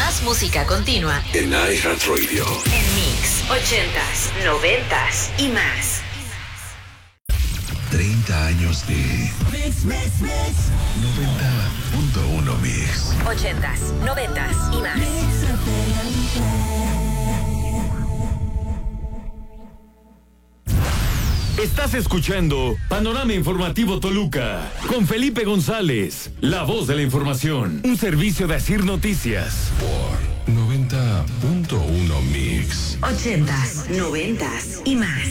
Más música continua en iHeartRadio. En Mix 80s, 90s y más. 30 años de Mix. 90.1 Mix. 80s, 90s y más. Estás escuchando Panorama Informativo Toluca con Felipe González, la voz de la información, un servicio de Asir Noticias. Por 90.1 Mix. 80s, 90s y más.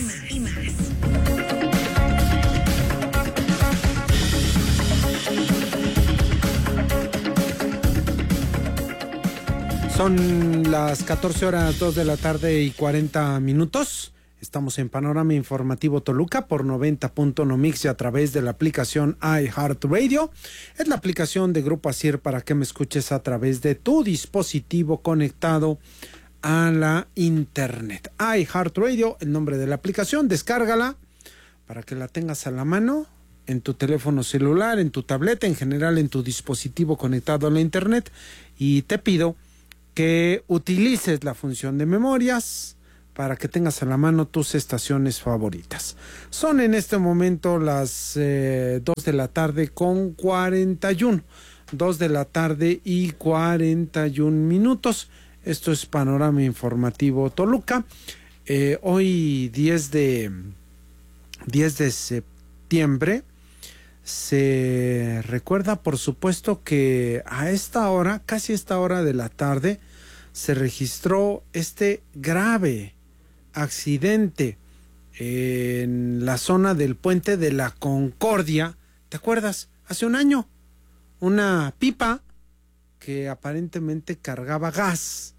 Son las 14 horas, 2 de la tarde y 40 minutos. Estamos en Panorama Informativo Toluca por 90.1 Mix y a través de la aplicación iHeartRadio. Es la aplicación de Grupo Asir para que me escuches a través de tu dispositivo conectado a la internet. iHeartRadio, el nombre de la aplicación, descárgala para que la tengas a la mano en tu teléfono celular, en tu tableta, en general en tu dispositivo conectado a la internet. Y te pido que utilices la función de memorias para que tengas a la mano tus estaciones favoritas. Son en este momento las 2 de la tarde con 41. 2 de la tarde y 41 minutos. Esto es Panorama Informativo Toluca. Hoy 10 de septiembre se recuerda, por supuesto, que a esta hora, casi a esta hora de la tarde, se registró este grave accidente en la zona del Puente de la Concordia. ¿Te acuerdas? Hace un año, una pipa que aparentemente cargaba gas.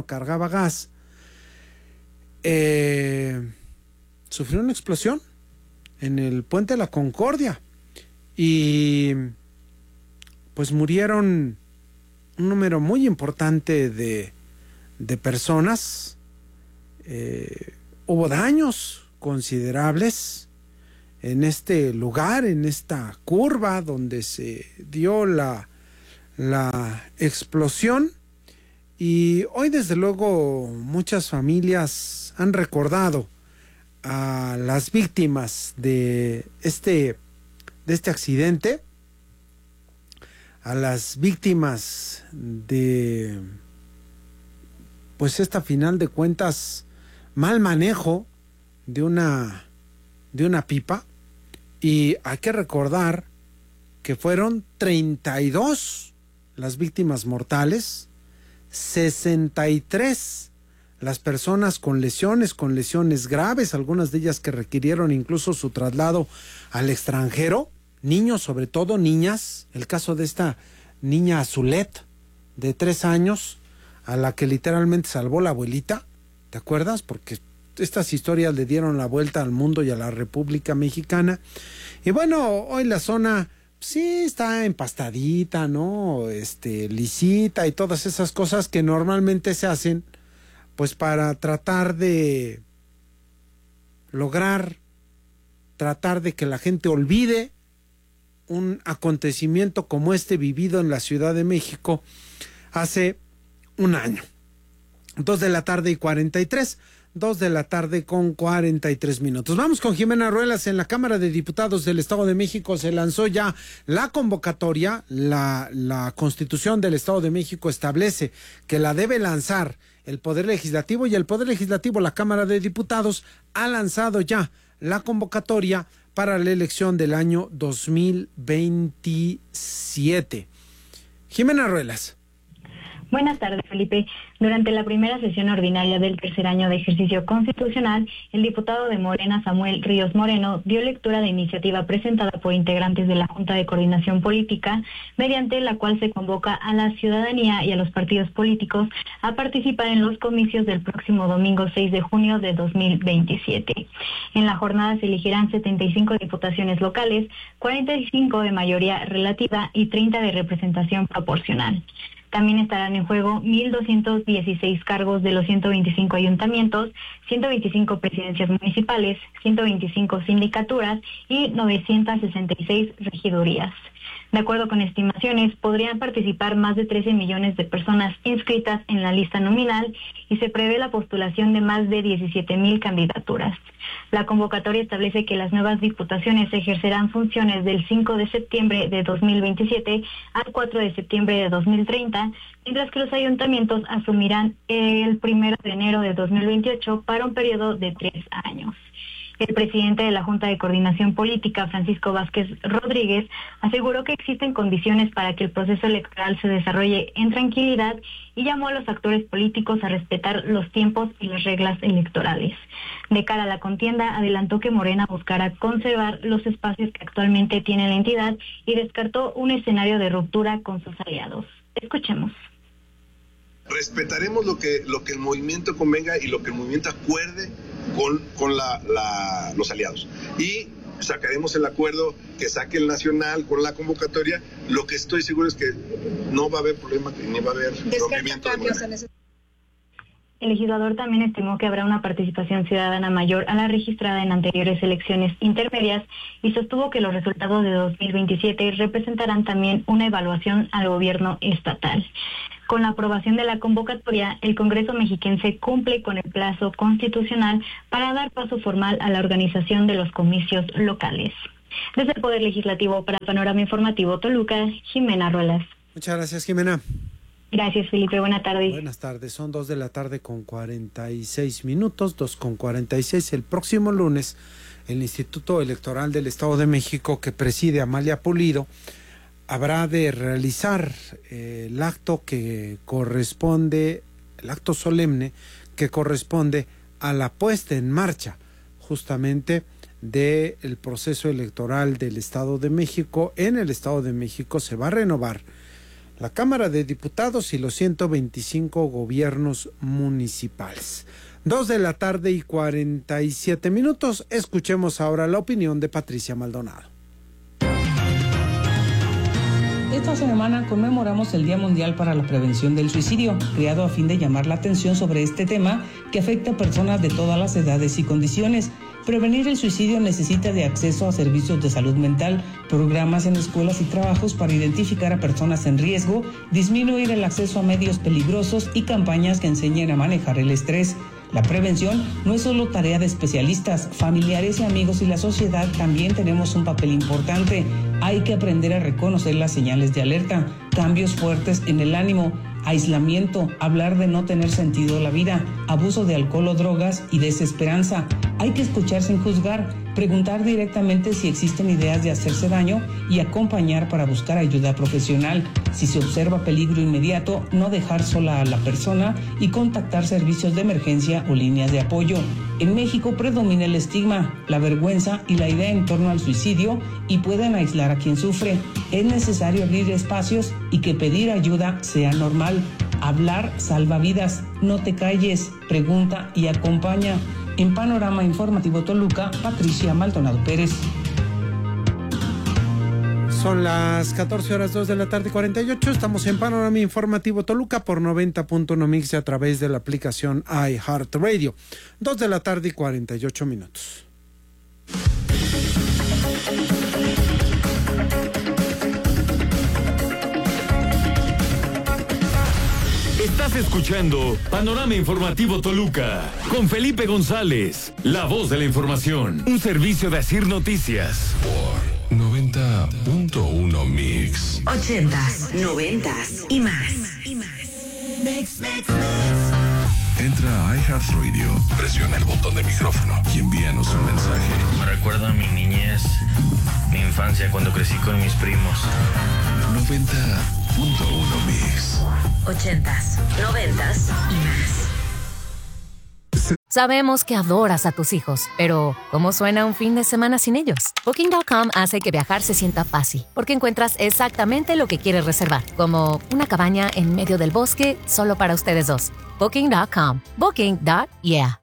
Sufrió una explosión en el Puente de la Concordia y pues murieron un número muy importante de personas. Hubo daños considerables en este lugar, en esta curva donde se dio la explosión, y hoy desde luego muchas familias han recordado a las víctimas de este accidente, a las víctimas de pues esta, final de cuentas, mal manejo de una pipa. Y hay que recordar que fueron 32 las víctimas mortales, 63 las personas con lesiones graves, algunas de ellas que requirieron incluso su traslado al extranjero, niños, sobre todo niñas. El caso de esta niña Azulet de 3 años, a la que literalmente salvó la abuelita, ¿te acuerdas? Porque estas historias le dieron la vuelta al mundo y a la República Mexicana. Y bueno, hoy la zona sí está empastadita, ¿no? Lisita y todas esas cosas que normalmente se hacen pues para tratar de que la gente olvide un acontecimiento como este vivido en la Ciudad de México hace un año. 2 de la tarde y 43. 2 de la tarde con 43 minutos. Vamos con Jimena Ruelas. En la Cámara de Diputados del Estado de México se lanzó ya la convocatoria. La Constitución del Estado de México establece que la debe lanzar el Poder Legislativo, y el Poder Legislativo, la Cámara de Diputados, ha lanzado ya la convocatoria para la elección del año 2027. Jimena Ruelas. Buenas tardes, Felipe. Durante la primera sesión ordinaria del tercer año de ejercicio constitucional, el diputado de Morena, Samuel Ríos Moreno, dio lectura de iniciativa presentada por integrantes de la Junta de Coordinación Política, mediante la cual se convoca a la ciudadanía y a los partidos políticos a participar en los comicios del próximo domingo 6 de junio de 2027. En la jornada se elegirán 75 diputaciones locales, 45 de mayoría relativa y 30 de representación proporcional. También estarán en juego 1,216 cargos de los 125 ayuntamientos, 125 presidencias municipales, 125 sindicaturas y 966 regidurías. De acuerdo con estimaciones, podrían participar más de 13 millones de personas inscritas en la lista nominal y se prevé la postulación de más de 17,000 candidaturas. La convocatoria establece que las nuevas diputaciones ejercerán funciones del 5 de septiembre de 2027 al 4 de septiembre de 2030, mientras que los ayuntamientos asumirán el 1 de enero de 2028 para un periodo de 3 años. El presidente de la Junta de Coordinación Política, Francisco Vázquez Rodríguez, aseguró que existen condiciones para que el proceso electoral se desarrolle en tranquilidad y llamó a los actores políticos a respetar los tiempos y las reglas electorales. De cara a la contienda, adelantó que Morena buscará conservar los espacios que actualmente tiene la entidad y descartó un escenario de ruptura con sus aliados. Escuchemos. Respetaremos lo que el movimiento convenga y lo que el movimiento acuerde con los aliados. Y sacaremos el acuerdo que saque el nacional con la convocatoria. Lo que estoy seguro es que no va a haber problema, ni va a haber rompimiento de Morena. El legislador también estimó que habrá una participación ciudadana mayor a la registrada en anteriores elecciones intermedias y sostuvo que los resultados de 2027 representarán también una evaluación al gobierno estatal. Con la aprobación de la convocatoria, el Congreso mexiquense cumple con el plazo constitucional para dar paso formal a la organización de los comicios locales. Desde el Poder Legislativo para Panorama Informativo Toluca, Jimena Ruelas. Muchas gracias, Jimena. Gracias, Felipe. Buenas tardes. Buenas tardes. Son 2:46 p.m, 2:46. El próximo lunes, el Instituto Electoral del Estado de México, que preside Amalia Pulido, habrá de realizar el acto solemne que corresponde a la puesta en marcha justamente del proceso electoral del Estado de México. En el Estado de México se va a renovar la Cámara de Diputados y los 125 gobiernos municipales. 2:47 p.m. Escuchemos ahora la opinión de Patricia Maldonado. Esta semana conmemoramos el Día Mundial para la Prevención del Suicidio, creado a fin de llamar la atención sobre este tema que afecta a personas de todas las edades y condiciones. Prevenir el suicidio necesita de acceso a servicios de salud mental, programas en escuelas y trabajos para identificar a personas en riesgo, disminuir el acceso a medios peligrosos y campañas que enseñen a manejar el estrés. La prevención no es solo tarea de especialistas, familiares y amigos y la sociedad también tenemos un papel importante. Hay que aprender a reconocer las señales de alerta, cambios fuertes en el ánimo, aislamiento, hablar de no tener sentido la vida, abuso de alcohol o drogas y desesperanza. Hay que escuchar sin juzgar, preguntar directamente si existen ideas de hacerse daño y acompañar para buscar ayuda profesional. Si se observa peligro inmediato, no dejar sola a la persona y contactar servicios de emergencia o líneas de apoyo. En México predomina el estigma, la vergüenza y la idea en torno al suicidio y pueden aislar a quien sufre. Es necesario abrir espacios y que pedir ayuda sea normal. Hablar salva vidas. No te calles, pregunta y acompaña. En Panorama Informativo Toluca, Patricia Maldonado Pérez. Son las 14:02 p.m. Estamos en Panorama Informativo Toluca por 90.1 Mix a través de la aplicación iHeartRadio. 2:48 p.m. Estás escuchando Panorama Informativo Toluca con Felipe González, la voz de la información. Un servicio de Asir Noticias. Por 90.1 Mix. 80s, 90s y más. Entra a iHeartRadio, presiona el botón de micrófono y envíanos un mensaje. Me recuerda a mi niñez, mi infancia cuando crecí con mis primos. 90.1 Mix. 80s, 90s y más. Sabemos que adoras a tus hijos, pero ¿cómo suena un fin de semana sin ellos? Booking.com hace que viajar se sienta fácil, porque encuentras exactamente lo que quieres reservar, como una cabaña en medio del bosque solo para ustedes dos. Booking.com. Booking.yeah.